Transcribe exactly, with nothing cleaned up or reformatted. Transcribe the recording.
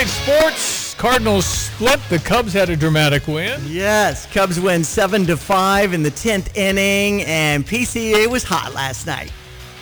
night sports. Cardinals split. The Cubs had a dramatic win. Yes, Cubs win seven to five in the tenth inning, and P C A was hot last night.